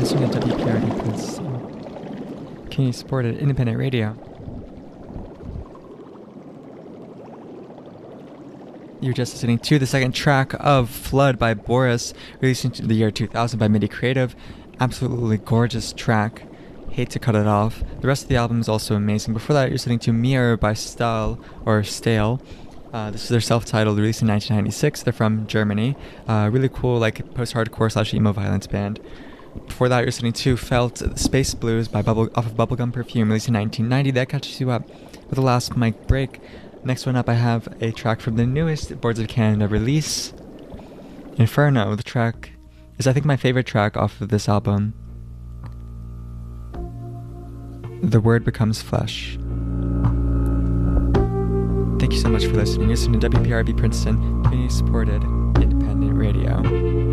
listening to WPRD Princeton, community supported independent radio. You're just listening to the second track of Flood by Boris, released in the year 2000 by MIDI Creative. Absolutely gorgeous track. Hate to cut it off. The rest of the album is also amazing. Before that, you're listening to Mir by Stale. This is their self-titled, released in 1996. They're from Germany. Really cool, like post-hardcore / emo violence band. Before that, you're listening to Felt Space Blues by off of Bubblegum Perfume, released in 1990. That catches you up with the last mic break. Next one up, I have a track from the newest Boards of Canada release, Inferno. The track is, I think, my favorite track off of this album. The Word Becomes Flesh. Thank you so much for listening. You're listening to WPRB Princeton, community supported independent radio.